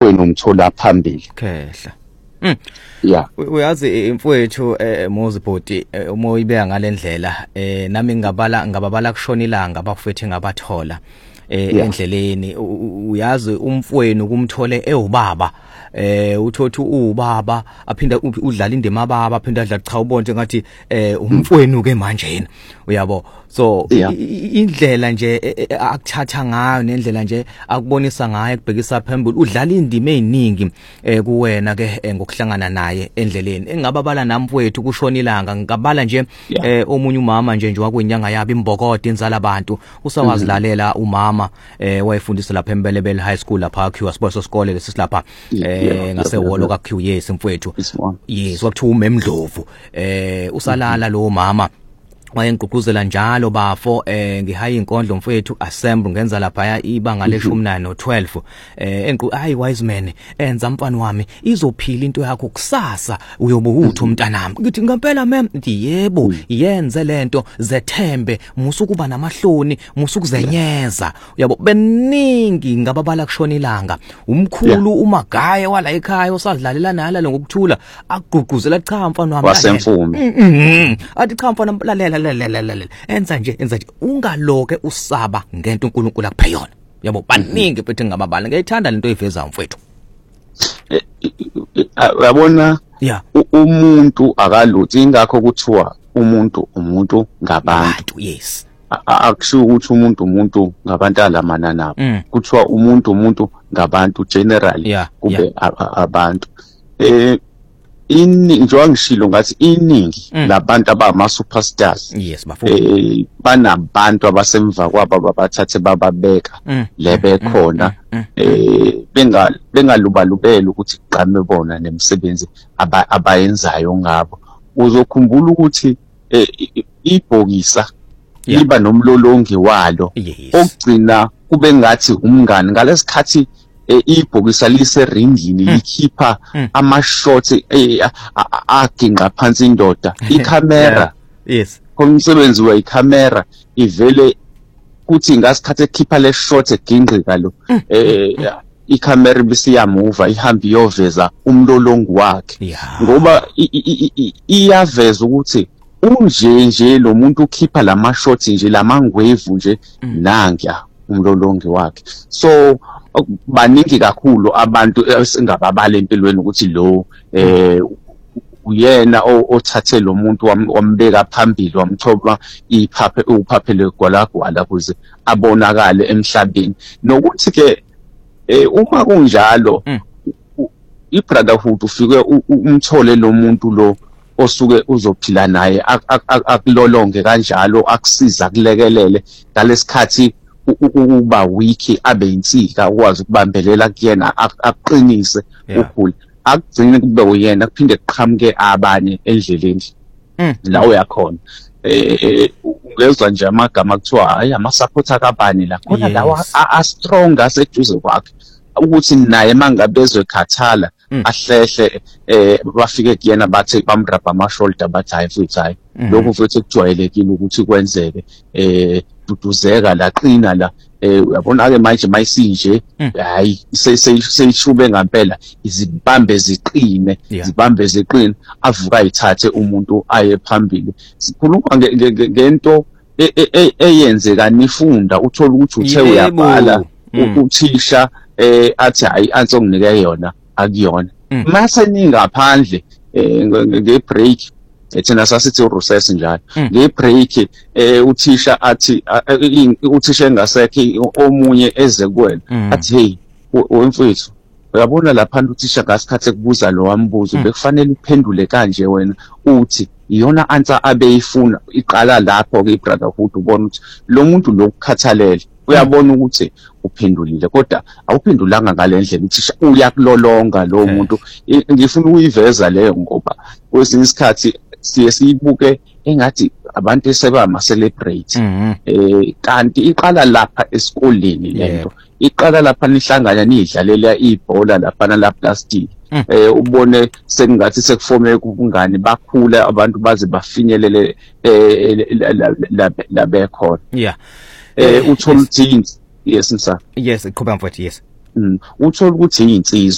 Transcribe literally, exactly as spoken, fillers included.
umfweni umthola phambili. Khehla. Mm. Yeah. Uyazi imfowethu eh Mozibhoti uma uyibeka ngalendlela eh nami ngabala ngababala kushona ilanga abafethu ngabathola eh endleleni uyazi umfweni kumthole ewubaba eh uthothu ubaba aphinda udlala indima baba aphinda adla cha ubonke ngathi eh umfweni ke manje yena uyabo so indlela nje akuthatha ngayo nendlela nje akubonisa ngayo kubhekisa phambili udlala indima eziningi eh kuwena ke ngokuhlangana naye endleleni engababala namfowethu kushona ilanga ngabala nje eh omunye umama nje nje wakwenyanga yabo imbokode inzala abantu usawazilalela umama eh wayefundisa lapha eMbelebele High School lapha Q Sports School lesisilapha eh ngasewolo ka Q yes mfowethu yes wakuthiwa uMemdlovu eh usalala lo mama wayengqugquzela njalo bafo eh ngihaye inkondlo mfowethu assemble ngenza lapha ibanga leshumi nane no twelve eh enqu hayi wise man enza mfana wami izophila into yakho kusasa uyobe uthi umntanami ngithi ngempela mem ngithi yebo yenze lento zethembe musukuba namahloni musukuzenyeza uyabo beningi ngababala kushona ilanga umkhulu umagaya wala ekhaya osadlalela nala ngokuthula agqugquzela cha mfana wami wasemfume athi cha mfana lalela lalela enza nje enza nje ungaloke usaba ngento uNkulunkulu akuphe yona yabo baningi bethu ngababala ngiyithanda lento oyiveza mfowethu uyabona yeah umuntu akaluthi ingakho kuthiwa umuntu umuntu ngabantu yes akusho ukuthi umuntu umuntu ngabantu alamana nabo kuthiwa umuntu umuntu ngabantu generally kube abantu eh iningi njengoba ngishilo ngathi iningi labantu abama superstars yes bafuna eh banabantu abasemva kwabo abathathe bababeka lebe khona eh benga bengalubalubela ukuthi gqame bona nemsebenzi abayenzayo ngabo uzokhumbula ukuthi ibhokisa liba nomlolongi walo okugcina kube ngathi umngane ngalesikhathi ibhokisa lise ringini likhipha ama shots aginqa phansi indoda icamera yes komsebenzi we camera ivele kuthi ngasikhathi ekhipha le shot eginqika lo eh icamera bisiya move ihamba iyoveza umlolongi wakhe ngoba iyaveza ukuthi unje nje lo muntu ukhipha lama shots nje lamangwevu nje nangya umlolongi wakhe so baningi kakhulu abantu esingababala empilweni ukuthi lo eh uyena othathe lo muntu wambeka phambili wamthoba iphaphe uphaphele gwalagwala kuze abonakale emhlabeni nokuthi ke uma kunjalo ibrotherhood ufike umthole lo muntu lo osuke uzophila naye akulolonge kanjalo akusiza kulekelele ngalesikhathi uba wiki abe insika ukwazi ukubambelela kuyena aqinise ukhulu akugcine kube uyena kuphinde kuqhamuke abanye endleleni la uyakhona eh ungezwa nje amagama kuthiwa hayi ama supporter kabani la khona lawa a strong aseduze kwakhe ukuthi naye mangabezwe khathala ahlehle eh bafike kuyena bathe bamrabha ama shoulder bathi hayi futhi hayi lokho futhi kujwayelekile ukuthi kwenzeke eh duduzeka laqina la eh uyabona ke manje mayisinje hayi seyishube ngempela izibambe ziqine zibambe ziqine avuka ayithathe umuntu aye phambili sikhuluma ngento eyenzeka nifunda uthola ukuthi uthe uyabhala uthisha eh athi hayi ansonginike yona akuyona mase ningaphandle ngebreak ethina sasithi uRuses njalo ngebreak eh uthisha athi uthisha engasekho omunye eze kwena athi hey wemfethu uyabona lapha uthisha ngasikhathe kubuza lo wambuzo bekufanele uphendule kanje wena uthi iyona answer abeyifuna iqala lapho ke ibrotherhood ubona ukuthi lo muntu lokukhathalele uyabona ukuthi uphendulile kodwa awuphendulanga ngalendlela uthisha uyakulolonga lo muntu ngifuna ukuyiveza leyo ngoba kwesinye isikhathi siye siyibuke engathi abantu esebama celebrate eh kanti iqala lapha esikoleni lento iqala lapha nihlangana nidlalela ibhola lapha na plastic eh ubone sengathi sekufome kubungani bakhula abantu baze bafinyelele la bekhona yeah eh uthola ukuthi yes msa yes iqhubeka mfowethu yes uthola ukuthi insizwa